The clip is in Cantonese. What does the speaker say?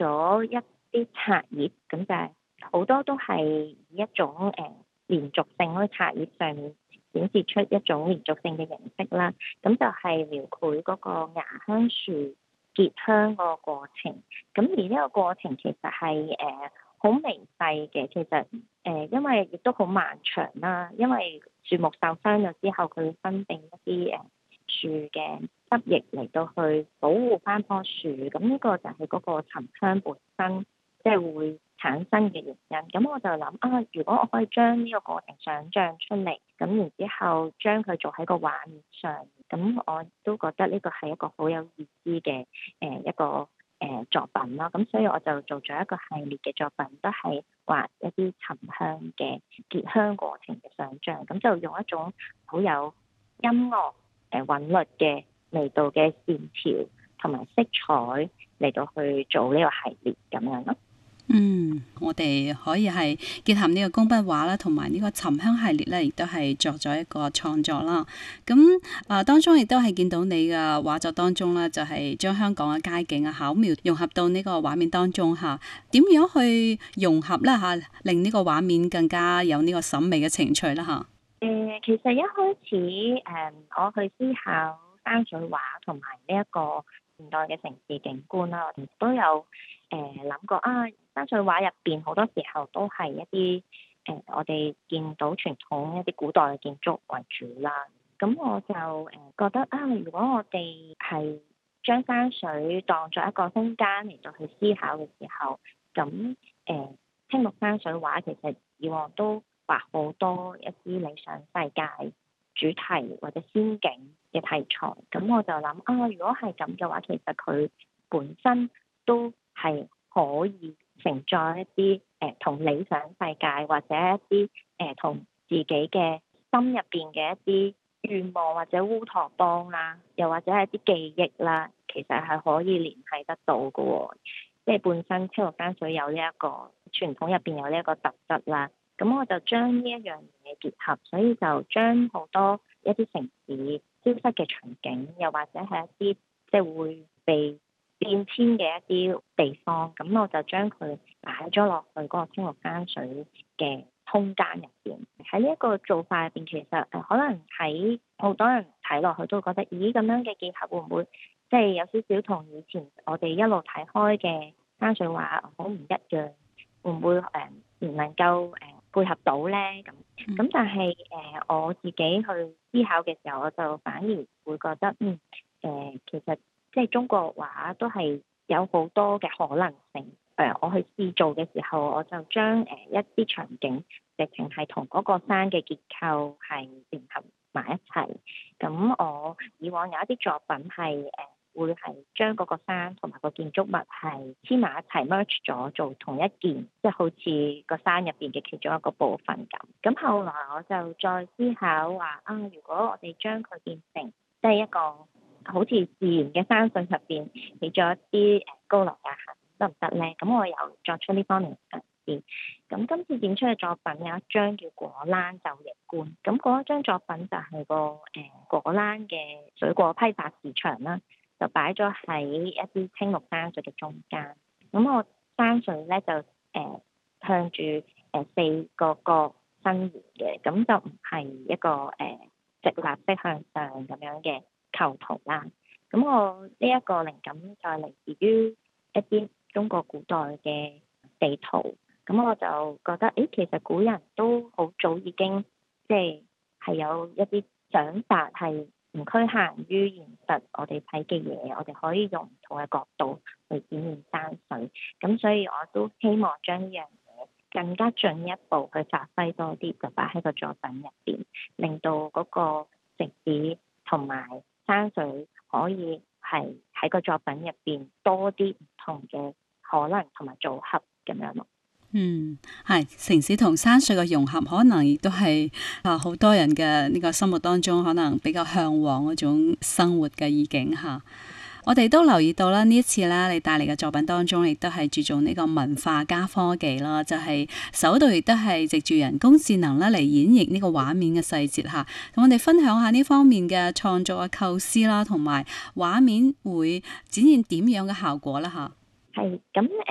咗一啲冊頁，咁就係好多都係以一種連續性喺冊頁上面顯示出一種連續性嘅形式啦。咁就係描繪嗰個牙香樹結香個過程。咁而呢個過程其實係好微細嘅，其實因為亦都好漫長啦。因為樹木受傷咗之後，佢會分泌一啲樹嘅汁液嚟到去保護翻棵樹。咁呢個就係嗰個沉香本身即係會產生嘅原因。咁我就諗啊，如果我可以將呢個過程想像出嚟，咁然之後將佢做喺個畫面上，咁我都覺得呢個係一個好有意思嘅一個作品啦。咁所以我就做咗一個系列嘅作品，都係畫一啲沉香嘅結香過程嘅想像。咁就用一種好有音樂韻律嘅味道嘅線條同埋色彩嚟到去做呢個系列咁樣咯。 我哋可以係結合呢個工筆畫啦，同埋呢個沉香系列咧，亦都係作咗一個創作啦。咁當中亦都係見到你嘅畫作當中啦，就係將香港嘅街景啊巧妙融合到呢個畫面當中嚇。點樣去融合咧嚇，令呢個畫面更加有呢個審美嘅情趣啦嚇？ 其實一開始我去思考山水畫同埋呢一個現代嘅城市景觀啦，我哋都有諗過啊。山水畫入邊好多時候都係一啲我哋見到傳統一啲古代嘅建築為主啦。咁我就覺得啊，如果我哋係將山水當作一個空間嚟到去思考嘅時候，咁青綠山水畫其實以往都畫好多一啲理想世界主題或者仙境嘅題材。咁我就諗啊，如果係咁嘅話，其實佢本身都係可以承載一啲同理想世界或者一啲同自己嘅心入邊嘅一啲願望或者烏托邦啦，又或者係一啲記憶啦，其實係可以聯繫得到嘅喎。即係本身青綠山水有呢一個傳統入邊有呢一個特質啦。咁我就將呢一樣嘢結合，所以就將好多一啲城市消失嘅場景，又或者係一啲即係會被變遷嘅一啲地方，咁我就將佢擺咗落去嗰個青綠山水嘅空間入邊。喺呢一個做法入邊，其實可能喺好多人睇落去都會覺得，咦，咁樣嘅結合會唔會即係有少少同以前我哋一路睇開嘅山水畫好唔一樣？會唔會唔能夠配合到呢？咁但係我自己去思考嘅時候，我就反而會覺得其實即係中國畫都係有好多嘅可能性。我去試做嘅時候，我就將一啲場景直情係同嗰個山嘅結構係聯合埋一齊。咁我以往有一啲作品係會係將嗰個山同埋個建築物係黐埋一齊 merge 咗做同一件，即係好似個山入邊嘅其中一個部分咁。咁後來我就再思考話啊，如果我哋將佢變成即係一個好似自然嘅山水入邊起咗一啲高樓大廈得唔得呢？咁我又作出呢方面嘅嘗試。咁今次展出嘅作品有一張叫果欄晝夜觀。咁嗰一張作品就係個果欄嘅水果批發市場啦，就擺咗喺一啲青綠山水嘅中間。咁我山水咧就向住四個角伸延嘅，咁就唔係一個直立式向上咁樣嘅構圖啦。咁我呢一個靈感就係嚟自於一啲中國古代嘅地圖。咁我就覺得其實古人都好早已經即係有一啲想法係唔拘限於現實我哋睇嘅嘢，我哋可以用唔同嘅角度去展現山水。咁所以我都希望將呢樣嘢更加進一步去發揮多啲，就擺喺個作品入邊，令到嗰個城市同埋山水可以係喺個作品入邊多啲唔同嘅可能同埋組合咁樣咯。 係城市同山水嘅融合，可能亦都係好多人嘅呢個心目當中可能比較向往嗰種生活嘅意境嚇。我哋都留意到啦，呢一次啦，你帶嚟嘅作品當中，亦都係注重呢個文化加科技啦，就係首度亦都係藉住人工智能啦嚟演繹呢個畫面嘅細節嚇。同我哋分享下呢方面嘅創作嘅構思啦，同埋畫面會展現點樣嘅效果啦嚇。 係咁